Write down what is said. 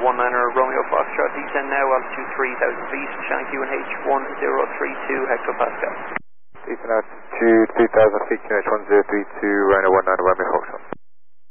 Romeo Foxtrot, descend now, altitude 3,000 feet, Shank UNH 1032 hectopascal. Descend altitude 3,000 feet, UNH 1032, Rhino 19 Romeo Foxtrot.